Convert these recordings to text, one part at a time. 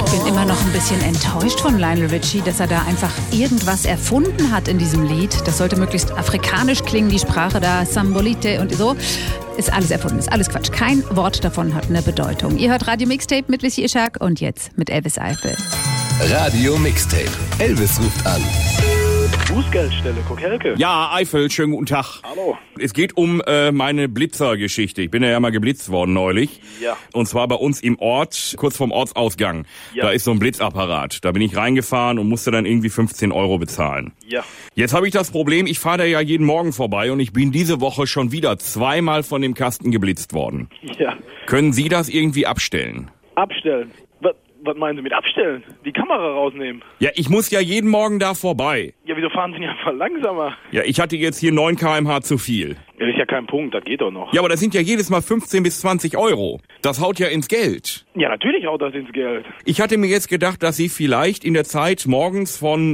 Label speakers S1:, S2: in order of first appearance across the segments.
S1: Ich bin immer noch ein bisschen enttäuscht von Lionel Richie, dass er da einfach irgendwas erfunden hat in diesem Lied. Das sollte möglichst afrikanisch klingen, die Sprache da, Sambolite und so. Ist alles erfunden, ist alles Quatsch. Kein Wort davon hat eine Bedeutung. Ihr hört Radio Mixtape mit Lissy Ishak und jetzt mit Elvis Eifel.
S2: Radio Mixtape. Elvis ruft an.
S3: Bußgeldstelle, Kokelke.
S4: Ja, Eifel, schönen guten Tag.
S3: Hallo.
S4: Es geht um meine Blitzergeschichte. Ich bin ja mal geblitzt worden neulich.
S3: Ja.
S4: Und zwar bei uns im Ort, kurz vorm Ortsausgang.
S3: Ja.
S4: Da ist so ein Blitzapparat. Da bin ich reingefahren und musste dann irgendwie 15 € bezahlen.
S3: Ja.
S4: Jetzt habe ich das Problem, ich fahre da ja jeden Morgen vorbei und ich bin diese Woche schon wieder zweimal von dem Kasten geblitzt worden.
S3: Ja.
S4: Können Sie das irgendwie abstellen?
S3: Abstellen. Was meinen Sie mit abstellen? Die Kamera rausnehmen?
S4: Ja, ich muss ja jeden Morgen da vorbei.
S3: Ja, wieso fahren Sie nicht einfach langsamer?
S4: Ja, ich hatte jetzt hier 9 km/h zu viel.
S3: Ja, das ist ja kein Punkt, das geht doch noch.
S4: Ja, aber das sind ja jedes Mal 15 bis 20 €. Das haut ja ins Geld.
S3: Ja, natürlich haut das ins Geld.
S4: Ich hatte mir jetzt gedacht, dass Sie vielleicht in der Zeit morgens von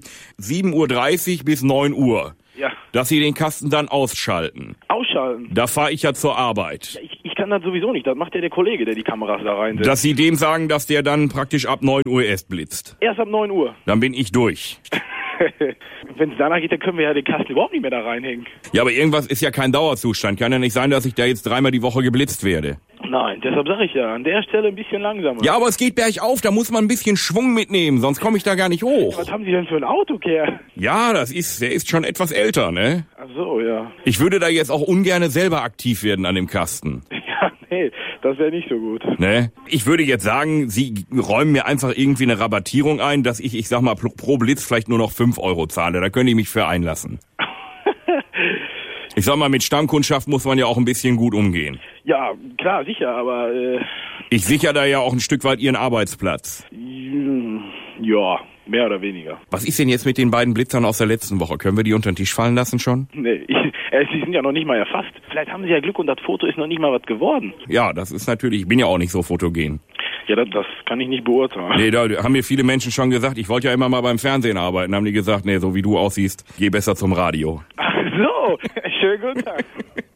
S4: 7:30 bis 9 Uhr,
S3: Ja.
S4: dass Sie den Kasten dann ausschalten.
S3: Ausschalten?
S4: Da fahre ich ja zur Arbeit.
S3: Ja, ich kann das sowieso nicht. Das macht ja der Kollege, der die Kameras da reinsetzt.
S4: Dass Sie dem sagen, dass der dann praktisch ab 9 Uhr erst blitzt.
S3: Erst ab 9 Uhr.
S4: Dann bin ich durch.
S3: Wenn es danach geht, dann können wir ja den Kasten überhaupt nicht mehr da reinhängen.
S4: Ja, aber irgendwas ist ja kein Dauerzustand. Kann ja nicht sein, dass ich da jetzt 3-mal die Woche geblitzt werde.
S3: Nein, deshalb sage ich ja, an der Stelle ein bisschen langsamer.
S4: Ja, aber es geht bergauf, da muss man ein bisschen Schwung mitnehmen, sonst komme ich da gar nicht hoch.
S3: Was haben Sie denn für ein Auto, Kerl?
S4: Ja, der ist schon etwas älter, ne?
S3: Ach so, ja.
S4: Ich würde da jetzt auch ungerne selber aktiv werden an dem Kasten.
S3: Ja, nee, das wäre nicht so gut.
S4: Ne? Ich würde jetzt sagen, Sie räumen mir einfach irgendwie eine Rabattierung ein, dass ich sag mal, pro Blitz vielleicht nur noch 5 € zahle. Da könnte ich mich für einlassen. Ich sag mal, mit Stammkundschaft muss man ja auch ein bisschen gut umgehen.
S3: Ja, klar, sicher, aber
S4: Ich sichere da ja auch ein Stück weit Ihren Arbeitsplatz.
S3: ja, mehr oder weniger.
S4: Was ist denn jetzt mit den beiden Blitzern aus der letzten Woche? Können wir die unter den Tisch fallen lassen schon?
S3: Nee, sie sind ja noch nicht mal erfasst. Vielleicht haben Sie ja Glück und das Foto ist noch nicht mal was geworden.
S4: Ja, das ist natürlich, ich bin ja auch nicht so fotogen.
S3: Ja, das kann ich nicht beurteilen.
S4: Nee, da haben mir viele Menschen schon gesagt, ich wollte ja immer mal beim Fernsehen arbeiten. Haben die gesagt, nee, so wie du aussiehst, geh besser zum Radio.
S3: Ach so, schönen guten Tag.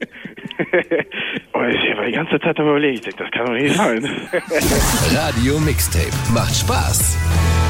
S3: Oh, ich habe die ganze Zeit darüber überlegt, das kann doch nicht sein.
S2: Radio Mixtape. Macht Spaß.